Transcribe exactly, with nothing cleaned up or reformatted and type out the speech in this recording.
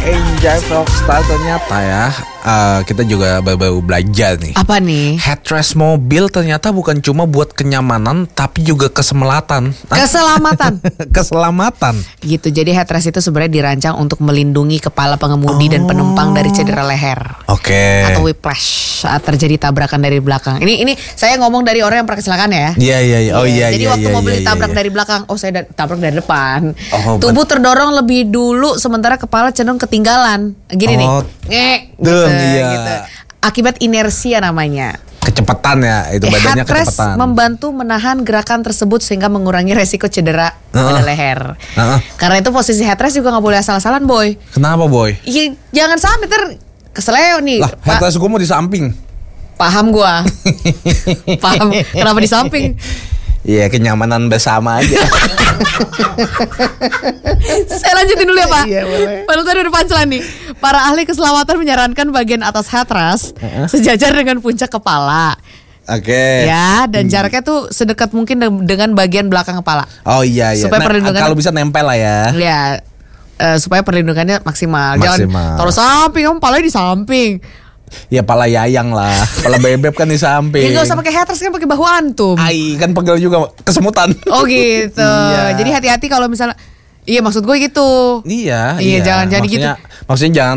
Enjoy Rockstar ternyata ya. Uh, kita juga baru-baru belajar nih. Apa nih? Headrest mobil ternyata bukan cuma buat kenyamanan, tapi juga keselamatan. Keselamatan. Keselamatan. Gitu. Jadi headrest itu sebenarnya dirancang untuk melindungi kepala pengemudi oh. dan penumpang dari cedera leher. Oke. Okay. Atau whiplash saat terjadi tabrakan dari belakang. Ini ini saya ngomong dari orang yang pernah kecelakaan ya. Iya iya iya. Oh iya. Jadi iya, waktu iya, mobil iya, ditabrak iya. dari belakang, oh saya tabrak dari depan. Oh, Tubuh terdorong lebih dulu sementara kepala cenderung ketinggalan. Gini oh. nih. Ngek. Duh, gitu, iya. gitu. Akibat inersia namanya. Kecepatan ya, itu badannya Headrest kecepatan. membantu menahan gerakan tersebut sehingga mengurangi resiko cedera uh-uh. pada leher. Uh-uh. Karena itu posisi headrest juga nggak boleh asal-asalan, boy. Kenapa, boy? Iya, jangan sampai ter keseleo nih. Lah, headrest gue mau di samping. Paham gua. Paham. Kenapa di samping? Iya, kenyamanan bersama aja. Saya lanjutin dulu ya, Pak. Iya, boleh. Padahal tadi udah punchline nih. Para ahli keselamatan menyarankan bagian atas headrest uh-huh. sejajar dengan puncak kepala. Oke. Okay. Ya, dan jaraknya tuh sedekat mungkin dengan bagian belakang kepala. Oh iya iya. Supaya nah, perlindungan kalau bisa nempel lah ya. Ya. Uh, supaya perlindungannya maksimal. Maksimal. Jangan taruh samping, kamu palanya di samping. Ya pala yayang lah, pala bebek kan di samping. Ya nggak usah pakai headrest, kan pakai bahu antum. Ai kan pegel juga kesemutan. Oh gitu. Iya. Jadi hati-hati kalau misalnya, iya maksud gue gitu. Iya. Iya, jangan jadi gitu. Maksudnya jangan